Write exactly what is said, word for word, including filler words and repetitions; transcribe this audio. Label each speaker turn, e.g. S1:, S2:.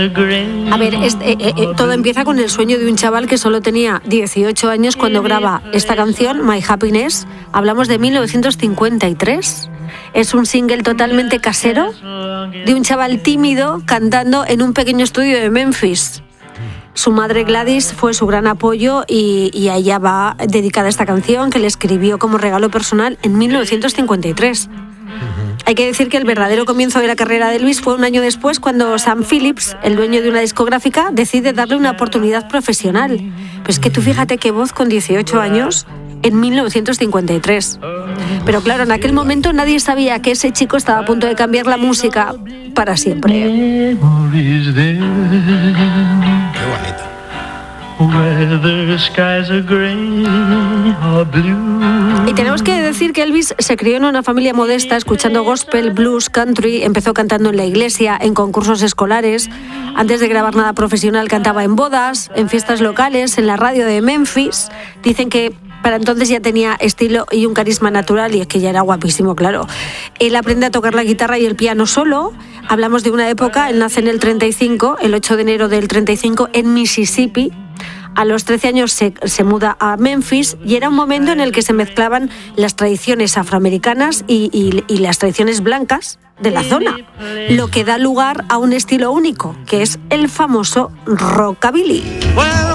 S1: A ver, este, eh, eh, todo empieza con el sueño de un chaval que solo tenía dieciocho años cuando graba esta canción, My Happiness. Hablamos de mil novecientos cincuenta y tres. Es un single totalmente casero de un chaval tímido cantando en un pequeño estudio de Memphis. Su madre Gladys fue su gran apoyo y, y a ella va dedicada esta canción que le escribió como regalo personal en mil novecientos cincuenta y tres. Hay que decir que el verdadero comienzo de la carrera de Elvis fue un año después cuando Sam Phillips, el dueño de una discográfica, decide darle una oportunidad profesional. Pues que tú fíjate qué voz con dieciocho años en mil novecientos cincuenta y tres. Pero claro, en aquel momento nadie sabía que ese chico estaba a punto de cambiar la música para siempre.
S2: Qué bonito.
S1: Y tenemos que decir que Elvis se crió en una familia modesta, escuchando gospel, blues, country. Empezó cantando en la iglesia, en concursos escolares. Antes de grabar nada profesional cantaba en bodas, en fiestas locales, en la radio de Memphis. Dicen que para entonces ya tenía estilo y un carisma natural, y es que ya era guapísimo, claro. Él aprende a tocar la guitarra y el piano solo. Hablamos de una época, él nace en el treinta y cinco, el ocho de enero del treinta y cinco, en Mississippi. A los trece años se, se muda a Memphis y era un momento en el que se mezclaban las tradiciones afroamericanas y, y, y las tradiciones blancas de la zona, lo que da lugar a un estilo único, que es el famoso rockabilly.